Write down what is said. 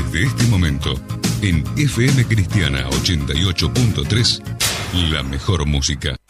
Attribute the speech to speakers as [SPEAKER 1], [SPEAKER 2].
[SPEAKER 1] Desde este momento, en FM Cristiana 88.3, la mejor música.